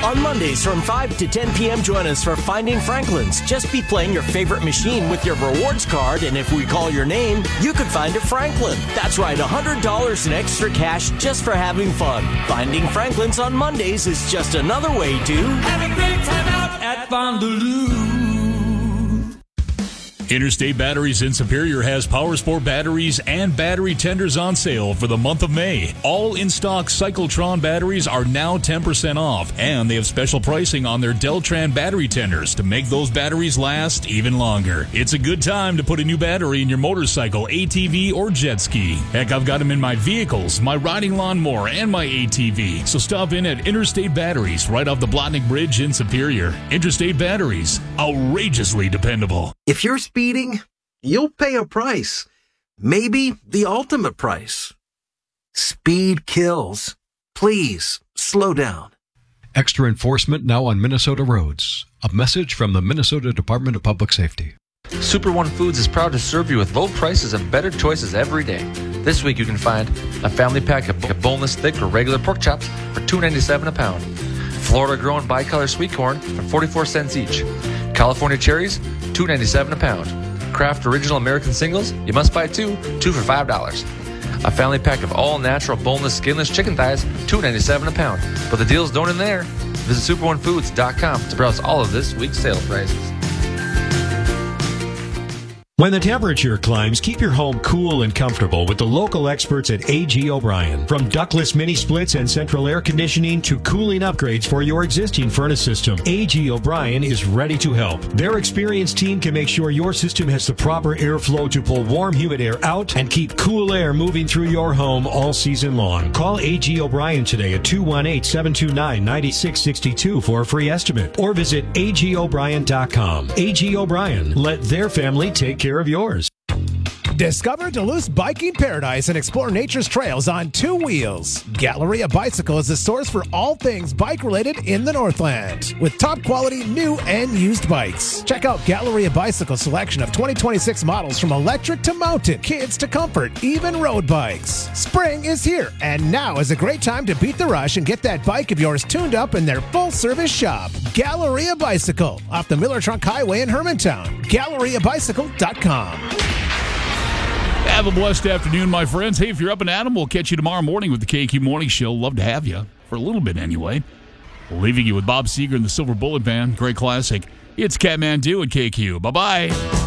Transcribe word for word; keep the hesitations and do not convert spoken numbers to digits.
On Mondays from five to ten p.m., join us for Finding Franklin's. Just be playing your favorite machine with your rewards card, and if we call your name, you could find a Franklin. That's right, one hundred dollars in extra cash just for having fun. Finding Franklin's on Mondays is just another way to have a great time out at Fondaloo. Interstate Batteries in Superior has PowerSport batteries and battery tenders on sale for the month of May. All in-stock Cyclotron batteries are now ten percent off, and they have special pricing on their Deltran battery tenders to make those batteries last even longer. It's a good time to put a new battery in your motorcycle, A T V, or jet ski. Heck, I've got them in my vehicles, my riding lawnmower, and my A T V. So stop in at Interstate Batteries right off the Blotnick Bridge in Superior. Interstate Batteries, outrageously dependable. If you're speeding, you'll pay a price. Maybe the ultimate price. Speed kills. Please, slow down. Extra enforcement now on Minnesota roads. A message from the Minnesota Department of Public Safety. Super One Foods is proud to serve you with low prices and better choices every day. This week you can find a family pack of boneless thick or regular pork chops for two dollars and ninety-seven cents a pound. Florida-grown bicolor sweet corn for forty-four cents each. California cherries, two dollars and ninety-seven cents a pound. Kraft Original American Singles, you must buy two, two for five dollars. A family pack of all-natural boneless skinless chicken thighs, two dollars and ninety-seven cents a pound. But the deals don't end there. Visit super one foods dot com to browse all of this week's sale prices. When the temperature climbs, keep your home cool and comfortable with the local experts at A G O'Brien. From ductless mini splits and central air conditioning to cooling upgrades for your existing furnace system, A G O'Brien is ready to help. Their experienced team can make sure your system has the proper airflow to pull warm, humid air out and keep cool air moving through your home all season long. Call A G O'Brien today at two one eight, seven two nine, nine six six two for a free estimate or visit A G O'Brien dot com. A G O'Brien, let their family take care of yours. Discover Duluth's biking paradise and explore nature's trails on two wheels. Galleria Bicycle is the source for all things bike-related in the Northland, with top-quality new and used bikes. Check out Galleria Bicycle's selection of twenty twenty-six models from electric to mountain, kids to comfort, even road bikes. Spring is here, and now is a great time to beat the rush and get that bike of yours tuned up in their full-service shop. Galleria Bicycle, off the Miller Trunk Highway in Hermantown. Galleria Bicycle dot com. Have a blessed afternoon, my friends. Hey, if you're up and at 'em, we'll catch you tomorrow morning with the K Q Morning Show. Love to have you, for a little bit anyway. Leaving you with Bob Seger and the Silver Bullet Band. Great classic. It's Kathmandu at K Q. Bye-bye.